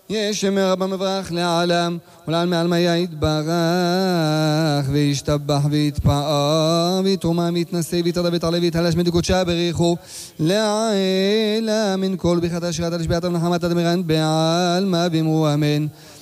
ישמר רבה מברך לעלם, ולעל מעל מיה יתברך, וישתבח ויתפאר, ויתרומה ויתנשא, ויתרדה ויתעלה ויתהלש מדקודשה בריחו, לעילה מן כל ברכת אשרת על שביעת ונחמת אדמירן בעלמא ואמרו אמן.